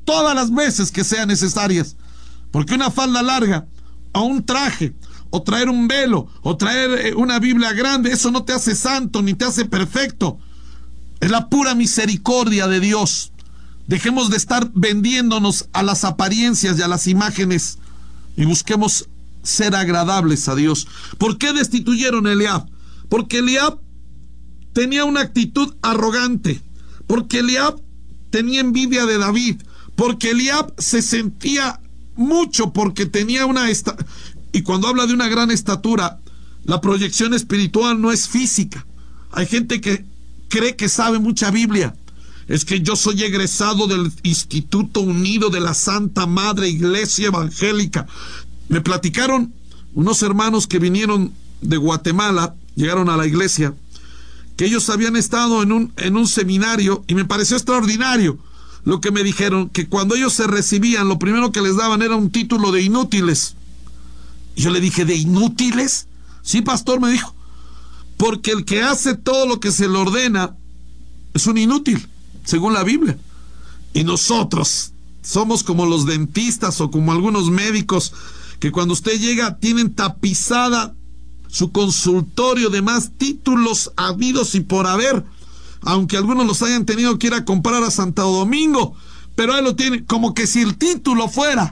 todas las veces que sean necesarias. Porque una falda larga, o un traje, o traer un velo, o traer una Biblia grande, eso no te hace santo ni te hace perfecto. Es la pura misericordia de Dios. Dejemos de estar vendiéndonos a las apariencias y a las imágenes y busquemos ser agradables a Dios. ¿Por qué destituyeron a Eliab? Porque Eliab tenía una actitud arrogante, porque Eliab tenía envidia de David, porque Eliab se sentía mucho, porque tenía y cuando habla de una gran estatura, la proyección espiritual no es física. Hay gente que cree que sabe mucha Biblia. Es que yo soy egresado del Instituto Unido de la Santa Madre Iglesia Evangélica. Me platicaron unos hermanos que vinieron de Guatemala, llegaron a la iglesia, que ellos habían estado en un seminario, y me pareció extraordinario lo que me dijeron, que cuando ellos se recibían, lo primero que les daban era un título de inútiles. Y yo le dije, ¿de inútiles? Sí, pastor, me dijo, porque el que hace todo lo que se le ordena es un inútil, según la Biblia. Y nosotros somos como los dentistas o como algunos médicos que cuando usted llega tienen tapizada su consultorio de más títulos habidos y por haber, aunque algunos los hayan tenido que ir a comprar a Santo Domingo, pero ahí lo tienen, como que si el título fuera.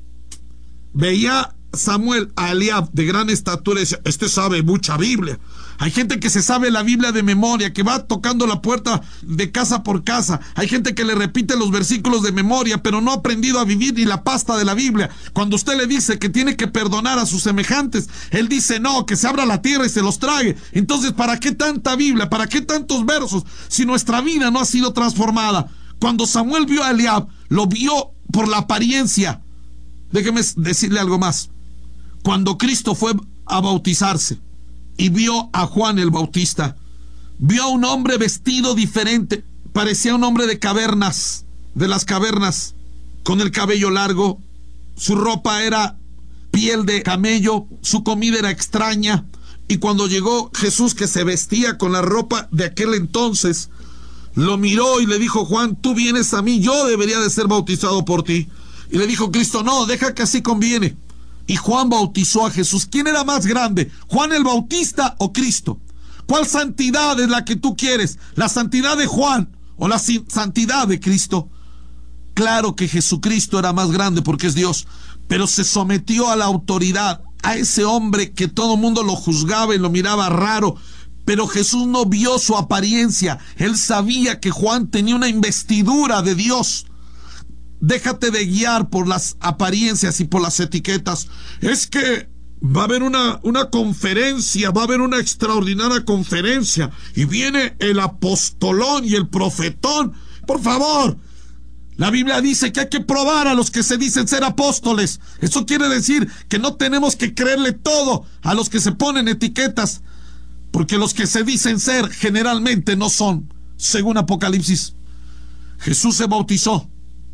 Veía Samuel a Eliab de gran estatura y decía, este sabe mucha Biblia. Hay gente que se sabe la Biblia de memoria, que va tocando la puerta de casa por casa. Hay gente que le repite los versículos de memoria, pero no ha aprendido a vivir ni la pasta de la Biblia. Cuando usted le dice que tiene que perdonar a sus semejantes, él dice no, que se abra la tierra y se los trague. Entonces, ¿para qué tanta Biblia? ¿Para qué tantos versos si nuestra vida no ha sido transformada? Cuando Samuel vio a Eliab, lo vio por la apariencia. Déjeme decirle algo más. Cuando Cristo fue a bautizarse y vio a Juan el Bautista, vio a un hombre vestido diferente, parecía un hombre de cavernas, de las cavernas, con el cabello largo, su ropa era piel de camello, su comida era extraña, y cuando llegó Jesús, que se vestía con la ropa de aquel entonces, lo miró y le dijo, Juan, tú vienes a mí, yo debería de ser bautizado por ti. Y le dijo Cristo, no, deja que así conviene. Y Juan bautizó a Jesús. ¿Quién era más grande, Juan el Bautista o Cristo? ¿Cuál santidad es la que tú quieres? ¿La santidad de Juan o la santidad de Cristo? Claro que Jesucristo era más grande porque es Dios, pero se sometió a la autoridad, a ese hombre que todo el mundo lo juzgaba y lo miraba raro. Pero Jesús no vio su apariencia. Él sabía que Juan tenía una investidura de Dios. Déjate de guiar por las apariencias y por las etiquetas. Es que va a haber una conferencia, va a haber una extraordinaria conferencia y viene el apostolón y el profetón. Por favor, la Biblia dice que hay que probar a los que se dicen ser apóstoles. Eso quiere decir que no tenemos que creerle todo a los que se ponen etiquetas, porque los que se dicen ser generalmente no son, según Apocalipsis. Jesús se bautizó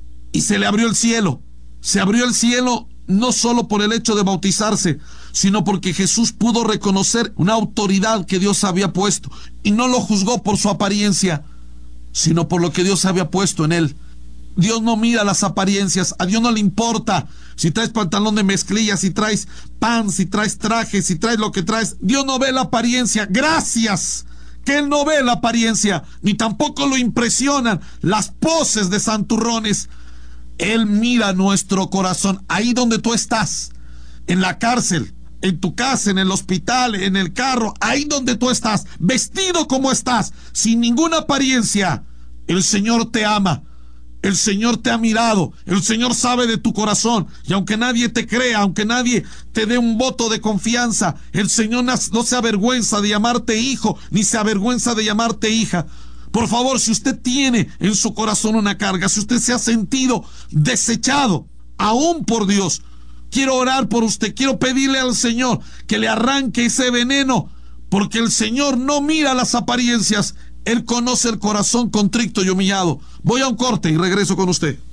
y se le abrió el cielo. Se abrió el cielo no solo por el hecho de bautizarse, sino porque Jesús pudo reconocer una autoridad que Dios había puesto, y no lo juzgó por su apariencia, sino por lo que Dios había puesto en él. Dios no mira las apariencias. A Dios no le importa si traes pantalón de mezclilla, si traes pan, si traes traje, si traes lo que traes. Dios no ve la apariencia. Gracias que Él no ve la apariencia, ni tampoco lo impresionan las poses de santurrones. Él mira nuestro corazón. Ahí donde tú estás, en la cárcel, en tu casa, en el hospital, en el carro, ahí donde tú estás, vestido como estás, sin ninguna apariencia, el Señor te ama. El Señor te ha mirado, el Señor sabe de tu corazón, y aunque nadie te crea, aunque nadie te dé un voto de confianza, el Señor no se avergüenza de llamarte hijo, ni se avergüenza de llamarte hija. Por favor, si usted tiene en su corazón una carga, si usted se ha sentido desechado, aún por Dios, quiero orar por usted, quiero pedirle al Señor que le arranque ese veneno, porque el Señor no mira las apariencias. Él conoce el corazón contrito y humillado. Voy a un corte y regreso con usted.